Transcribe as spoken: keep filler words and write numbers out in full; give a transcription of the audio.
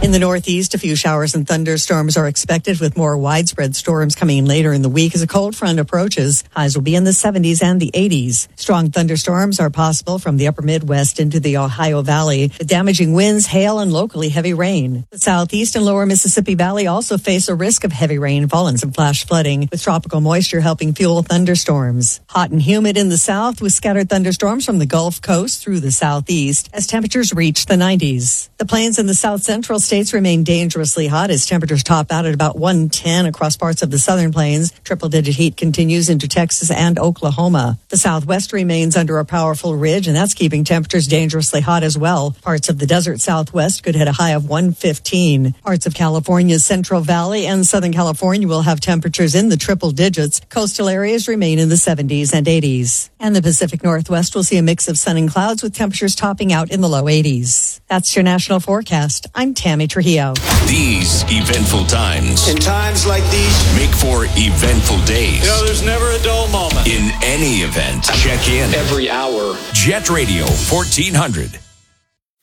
In the Northeast, a few showers and thunderstorms are expected, with more widespread storms coming in later in the week as a cold front approaches. Highs will be in the seventies and the eighties. Strong thunderstorms are possible from the upper Midwest into the Ohio Valley, with damaging winds, hail, and locally heavy rain. The Southeast and lower Mississippi Valley also face a risk of heavy rainfall and some flash flooding, with tropical moisture helping fuel thunderstorms. Hot and humid in the south, with scattered thunderstorms from the Gulf Coast through the southeast as temperatures reach the nineties. The plains in the south central states remain dangerously hot as temperatures top out at about one ten across parts of the southern plains. Triple-digit heat continues into Texas and Oklahoma. The southwest remains under a powerful ridge, and that's keeping temperatures dangerously hot as well. Parts of the desert southwest could hit a high of one fifteen. Parts of California's Central Valley and Southern California will have temperatures in the triple digits. Coastal areas remain in the seventies and eighties. And the Pacific Northwest will see a mix of sun and clouds with temperatures topping out in the low eighties. That's your national forecast. I'm Tammy Trujillo. These eventful times. In times like these, make for eventful days. You know, there's never a dull moment. In any event, check in every hour. Jet Radio fourteen hundred.